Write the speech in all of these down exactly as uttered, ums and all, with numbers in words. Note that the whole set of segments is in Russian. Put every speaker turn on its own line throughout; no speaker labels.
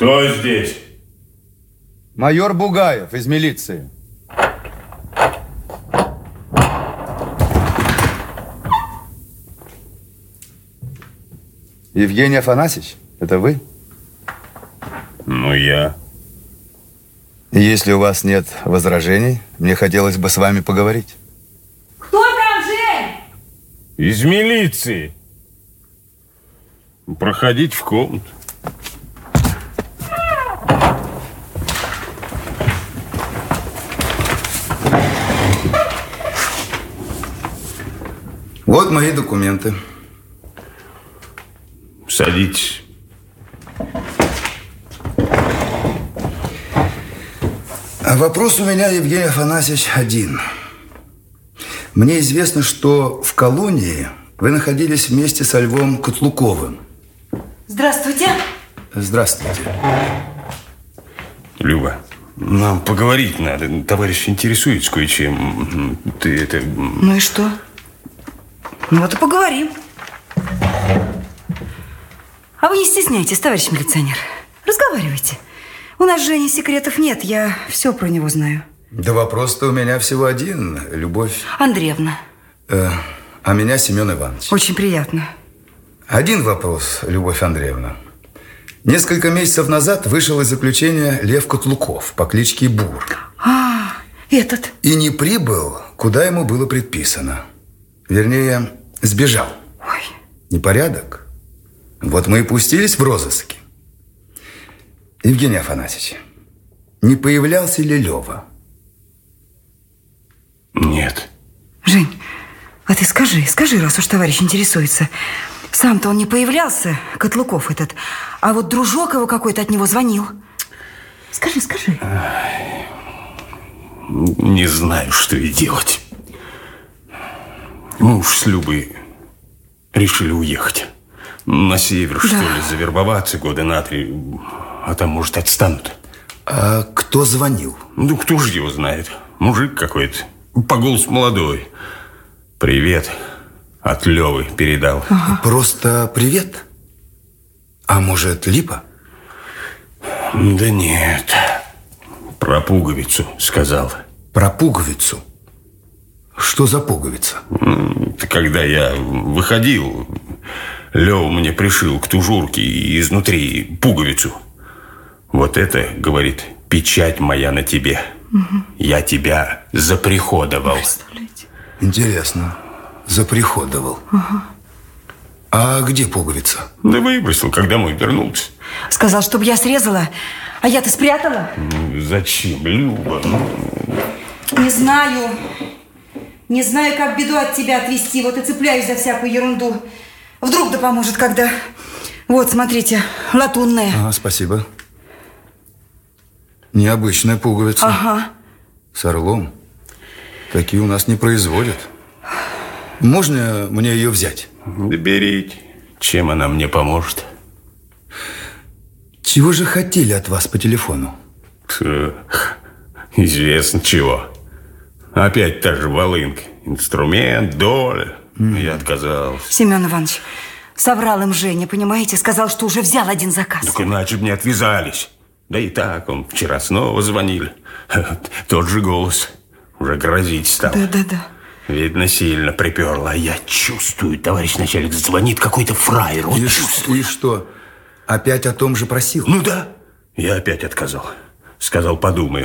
Кто здесь?
Майор Бугаев из милиции. Евгений Афанасьевич, это вы?
Ну, я.
Если у вас нет возражений, мне хотелось бы с вами поговорить.
Кто там, Жень?
Из милиции. Проходите в комнату.
Вот мои документы.
Садитесь.
А вопрос у меня, Евгений Афанасьевич, один. Мне известно, что в колонии вы находились вместе со Львом Котлуковым.
Здравствуйте.
Здравствуйте.
Люба, нам поговорить надо. Товарищ интересуется кое-чем. Ты это...
Ну и что? Ну вот и поговорим. А вы не стесняйтесь, товарищ милиционер. Разговаривайте. У нас с Женей секретов нет, я все про него знаю.
Да вопрос-то у меня всего один, Любовь...
Андреевна.
Э, а меня Семен Иванович.
Очень приятно.
Один вопрос, Любовь Андреевна. Несколько месяцев назад вышел из заключения Лев Котлуков по кличке Бур.
А, этот.
И не прибыл, куда ему было предписано. Вернее, сбежал.
Ой.
Непорядок. Вот мы и пустились в розыски. Евгений Афанасьевич, не появлялся ли Лева?
Нет.
Жень, а ты скажи, скажи, раз уж товарищ интересуется. Сам-то он не появлялся, Котлуков этот, а вот дружок его какой-то от него звонил. Скажи, скажи.
Не знаю, что и делать. Мы уж с Любой решили уехать. На север, да. Что ли, завербоваться года на три. А там, может, отстанут.
А кто звонил?
Ну, кто же его знает? Мужик какой-то. По голосу молодой. Привет. От Левы передал.
Ага. Просто привет? А может, липа?
Да нет. Про пуговицу сказал.
Про пуговицу? Что за пуговица?
Когда я выходил, Лева мне пришил к тужурке изнутри пуговицу. Вот это, говорит, печать моя на тебе. Угу. Я тебя заприходовал.
Интересно. Заприходовал.
Ага.
А где пуговица?
Да выбросил, когда мой вернулся.
Сказал, чтобы я срезала, а я-то спрятала.
Ну, зачем, Люба?
Не знаю. Не знаю, как беду от тебя отвести. Вот и цепляюсь за всякую ерунду. Вдруг да поможет, когда... Вот, смотрите, латунная.
Ага, спасибо. Необычная пуговица.
Ага.
С орлом. Такие у нас не производят. Можно мне ее взять?
Да берите. Чем она мне поможет?
Чего же хотели от вас по телефону?
Известно чего. Опять та же волынка. Инструмент, доля. Mm. Я отказался.
Семен Иванович, соврал им Женя, понимаете? Сказал, что уже взял один заказ.
Так иначе бы не отвязались. Да и так, он вчера снова звонили. Тот же голос. Уже грозить стал.
Да-да-да.
Видно, сильно приперло. А я чувствую, товарищ начальник, звонит какой-то фраер. Вот
и,
чувствую.
И что, опять о том же просил?
Ну да. Я опять отказал. Сказал, подумаю.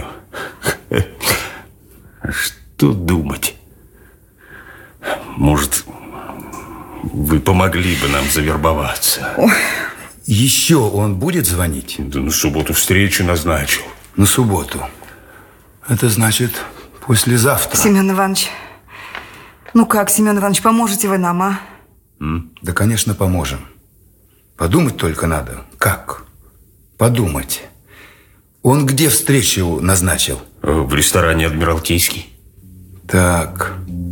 Что думать? Может, вы помогли бы нам завербоваться?
Ой. Еще он будет звонить?
Да на субботу встречу назначил.
На субботу? Это значит послезавтра.
Семен Иванович, ну как, Семен Иванович, поможете вы нам, а?
М? Да, конечно, поможем. Подумать только надо. Как? Подумать. Он где встречу назначил?
В ресторане «Адмиралтейский».
Так.